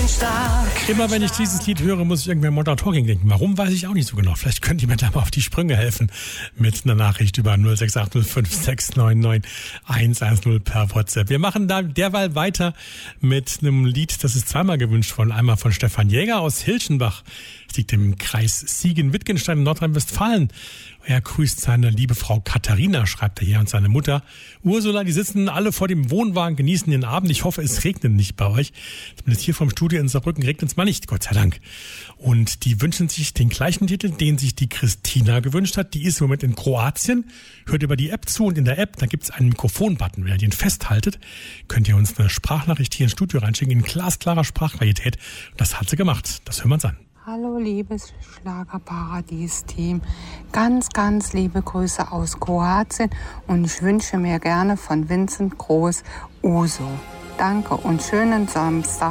bin stark. Immer wenn ich dieses Lied höre, muss ich irgendwie an Modern Talking denken. Warum, weiß ich auch nicht so genau. Vielleicht könnt ihr mir da mal auf die Sprünge helfen mit einer Nachricht über 06805699110 per WhatsApp. Wir machen da derweil weiter mit einem Lied, das ist zweimal gewünscht worden. Einmal von Stefan Jäger aus Hilchenbach. Das liegt im Kreis Siegen-Wittgenstein in Nordrhein-Westfalen. Er grüßt seine liebe Frau Katharina, schreibt er hier, und seine Mutter Ursula. Die sitzen alle vor dem Wohnwagen, genießen den Abend. Ich hoffe, es regnet nicht bei euch. Zumindest hier vom Studio in Saarbrücken regnet es mal nicht, Gott sei Dank. Und die wünschen sich den gleichen Titel, den sich die Christina gewünscht hat. Die ist im Moment in Kroatien, hört über die App zu, und in der App, da gibt es einen Mikrofonbutton. Wenn ihr den festhaltet, könnt ihr uns eine Sprachnachricht hier ins Studio reinschicken, in glasklarer Sprachqualität. Das hat sie gemacht. Das hören wir uns an. Hallo liebes Schlagerparadies-Team, ganz, ganz liebe Grüße aus Kroatien, und ich wünsche mir gerne von Vincent Groß Uso. Danke und schönen Samstag.